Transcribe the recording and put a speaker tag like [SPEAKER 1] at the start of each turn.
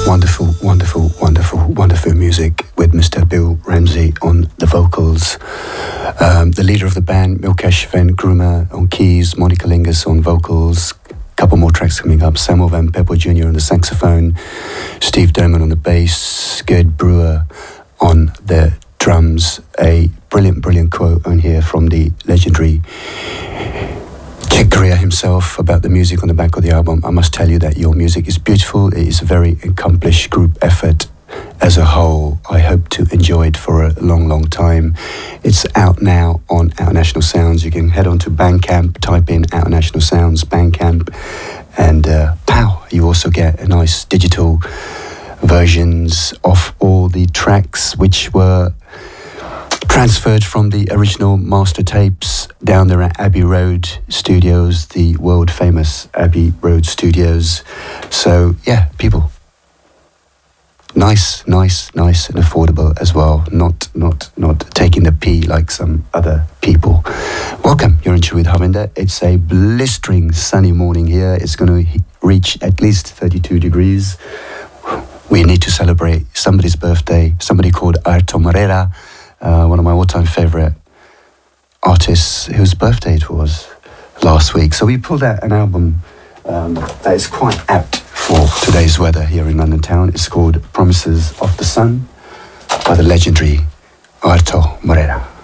[SPEAKER 1] Wonderful, wonderful, wonderful, wonderful music with Mr. Bill Ramsey on the vocals. The leader of the band, Milkesh Van Grumer on keys, Monica Lingus on vocals. Couple more tracks coming up. Samuel Van Peppel Jr. on the saxophone, Steve Derman on the bass, Gerd Brewer on the drums. A brilliant, brilliant quote on here from the legendary Chick Corea himself about the music on the back of the album. I must tell you that your music is beautiful. It is a very accomplished group effort as a whole. I hope to enjoy it for a long, long time. It's out now on Out National Sounds. You can head on to Bandcamp, type in Out National Sounds, Bandcamp, and pow, you also get a nice digital versions of all the tracks which were transferred from the original master tapes down there at Abbey Road Studios, the world famous Abbey Road Studios. So yeah, people, nice and affordable as well. Not taking the P like some other people. Welcome, you're in tune with Harvinder. It's a blistering sunny morning here. It's going to reach at least 32 degrees. We need to celebrate somebody's birthday, somebody called Arto Moreira, one of my all-time favorite artists whose birthday it was last week. So we pulled out an album that is quite apt for today's weather here in London town. It's called Promises of the Sun by the legendary Arto Moreira.